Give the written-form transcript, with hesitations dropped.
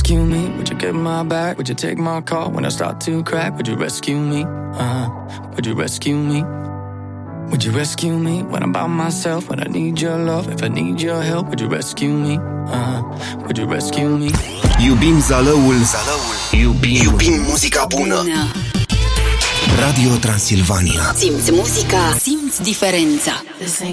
rescue me? Would you get my back? Would you take my call when I start to crack? Would you rescue me? Would you rescue me? Would you rescue me when I'm by myself? When I need your love, if I need your help, would you rescue me? Would you rescue me? Iubim Zalăul. Iubim muzica bună. Radio Transilvania. Simți muzica, simți diferența.